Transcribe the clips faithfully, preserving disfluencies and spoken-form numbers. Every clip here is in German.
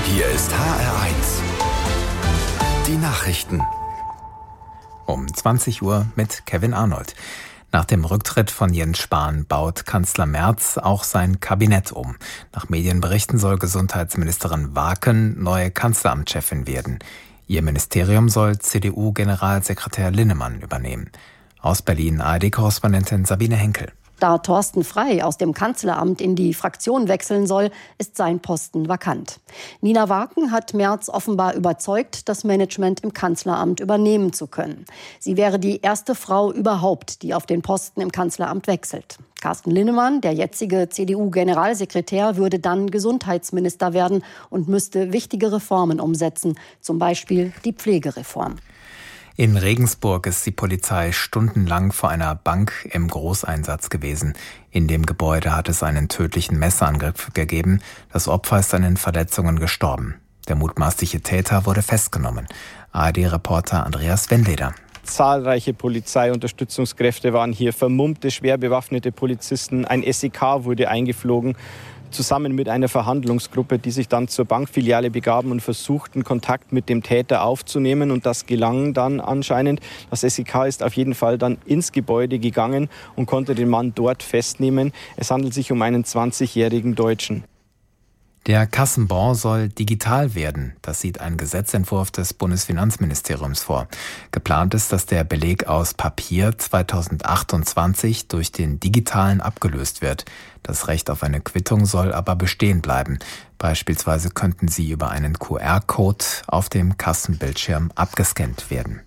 Hier ist H R eins. Die Nachrichten. Um zwanzig Uhr mit Kevin Arnold. Nach dem Rücktritt von Jens Spahn baut Kanzler Merz auch sein Kabinett um. Nach Medienberichten soll Gesundheitsministerin Waaken neue Kanzleramtschefin werden. Ihr Ministerium soll C D U-Generalsekretär Linnemann übernehmen. Aus Berlin A R D-Korrespondentin Sabine Henkel. Da Thorsten Frey aus dem Kanzleramt in die Fraktion wechseln soll, ist sein Posten vakant. Nina Waaken hat Merz offenbar überzeugt, das Management im Kanzleramt übernehmen zu können. Sie wäre die erste Frau überhaupt, die auf den Posten im Kanzleramt wechselt. Carsten Linnemann, der jetzige C D U-Generalsekretär, würde dann Gesundheitsminister werden und müsste wichtige Reformen umsetzen, zum Beispiel die Pflegereform. In Regensburg ist die Polizei stundenlang vor einer Bank im Großeinsatz gewesen. In dem Gebäude hat es einen tödlichen Messerangriff gegeben. Das Opfer ist an den Verletzungen gestorben. Der mutmaßliche Täter wurde festgenommen. A R D-Reporter Andreas Wendleder. Zahlreiche Polizeiunterstützungskräfte waren hier, vermummte, schwer bewaffnete Polizisten. Ein S E K wurde eingeflogen, zusammen mit einer Verhandlungsgruppe, die sich dann zur Bankfiliale begaben und versuchten, Kontakt mit dem Täter aufzunehmen. Und das gelang dann anscheinend. Das S E K ist auf jeden Fall dann ins Gebäude gegangen und konnte den Mann dort festnehmen. Es handelt sich um einen zwanzigjährigen Deutschen. Der Kassenbon soll digital werden. Das sieht ein Gesetzentwurf des Bundesfinanzministeriums vor. Geplant ist, dass der Beleg aus Papier zweitausendachtundzwanzig durch den digitalen abgelöst wird. Das Recht auf eine Quittung soll aber bestehen bleiben. Beispielsweise könnten sie über einen Q R-Code auf dem Kassenbildschirm abgescannt werden.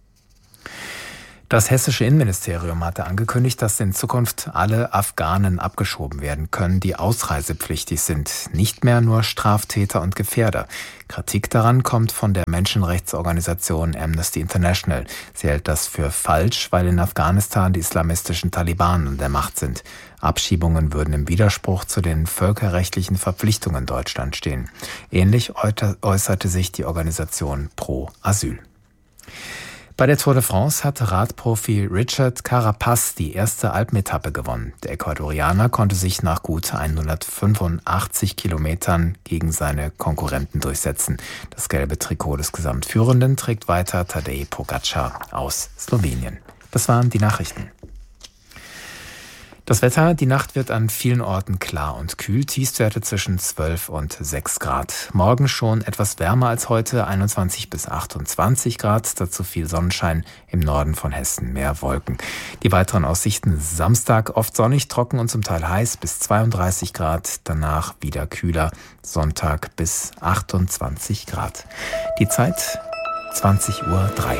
Das hessische Innenministerium hatte angekündigt, dass in Zukunft alle Afghanen abgeschoben werden können, die ausreisepflichtig sind, nicht mehr nur Straftäter und Gefährder. Kritik daran kommt von der Menschenrechtsorganisation Amnesty International. Sie hält das für falsch, weil in Afghanistan die islamistischen Taliban an der Macht sind. Abschiebungen würden im Widerspruch zu den völkerrechtlichen Verpflichtungen Deutschlands stehen. Ähnlich äußerte sich die Organisation Pro Asyl. Bei der Tour de France hat Radprofi Richard Carapaz die erste Alpenetappe gewonnen. Der Ecuadorianer konnte sich nach gut hundertfünfundachtzig Kilometern gegen seine Konkurrenten durchsetzen. Das gelbe Trikot des Gesamtführenden trägt weiter Tadej Pogačar aus Slowenien. Das waren die Nachrichten. Das Wetter, die Nacht wird an vielen Orten klar und kühl, Tiefstwerte zwischen zwölf und sechs Grad. Morgen schon etwas wärmer als heute, einundzwanzig bis achtundzwanzig Grad, dazu viel Sonnenschein, im Norden von Hessen mehr Wolken. Die weiteren Aussichten: Samstag oft sonnig, trocken und zum Teil heiß bis zweiunddreißig Grad, danach wieder kühler, Sonntag bis achtundzwanzig Grad. Die Zeit zwanzig Uhr drei.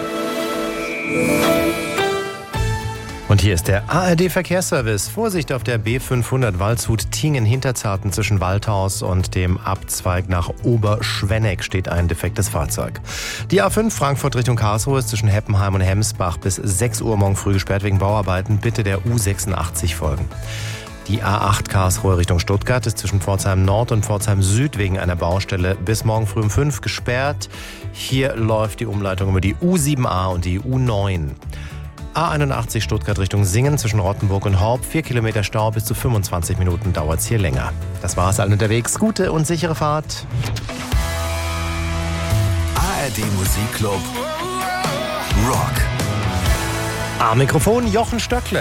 Und hier ist der A R D-Verkehrsservice. Vorsicht auf der B fünfhundert Waldshut-Tingen-Hinterzarten zwischen Waldhaus und dem Abzweig nach Oberschwenneck steht ein defektes Fahrzeug. Die A fünf Frankfurt Richtung Karlsruhe ist zwischen Heppenheim und Hemsbach bis sechs Uhr morgen früh gesperrt wegen Bauarbeiten. Bitte der U sechsundachtzig folgen. Die A acht Karlsruhe Richtung Stuttgart ist zwischen Pforzheim Nord und Pforzheim Süd wegen einer Baustelle bis morgen früh um fünf gesperrt. Hier läuft die Umleitung über die U sieben A und die U neun. A einundachtzig Stuttgart Richtung Singen zwischen Rottenburg und Horb. Vier Kilometer Stau, bis zu fünfundzwanzig Minuten dauert es hier länger. Das war's, allen unterwegs. Gute und sichere Fahrt. A R D Musikclub Rock. Am Mikrofon Jochen Stöckle.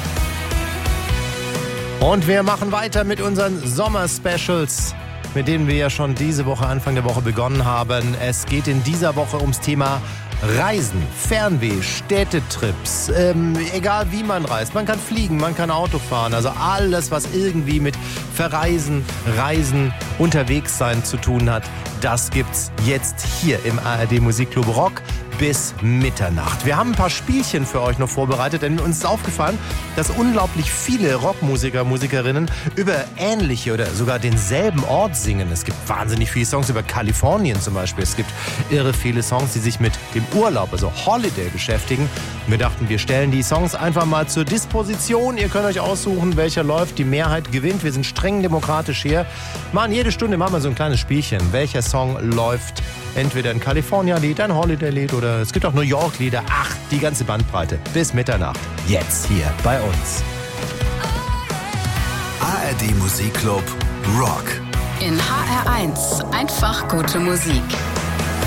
Und wir machen weiter mit unseren Sommer-Specials, mit denen wir ja schon diese Woche, Anfang der Woche begonnen haben. Es geht in dieser Woche ums Thema Reisen, Fernweh, Städtetrips, ähm, egal wie man reist. Man kann fliegen, man kann Auto fahren, also alles, was irgendwie mit Verreisen, Reisen, unterwegs sein zu tun hat, das gibt's jetzt hier im A R D Musikclub Rock bis Mitternacht. Wir haben ein paar Spielchen für euch noch vorbereitet, denn uns ist aufgefallen, dass unglaublich viele Rockmusiker, Musikerinnen über ähnliche oder sogar denselben Ort singen. Es gibt wahnsinnig viele Songs über Kalifornien zum Beispiel. Es gibt irre viele Songs, die sich mit dem Urlaub, also Holiday, beschäftigen. Wir dachten, wir stellen die Songs einfach mal zur Disposition. Ihr könnt euch aussuchen, welcher läuft. Die Mehrheit gewinnt. Wir sind streng demokratisch hier. Machen jede Stunde machen wir so ein kleines Spielchen. Welcher Song läuft? Entweder ein California-Lied, ein Holiday-Lied oder es gibt auch New York-Lieder. Ach, die ganze Bandbreite. Bis Mitternacht. Jetzt hier bei uns. A R D Musikclub Rock. In H R eins einfach gute Musik.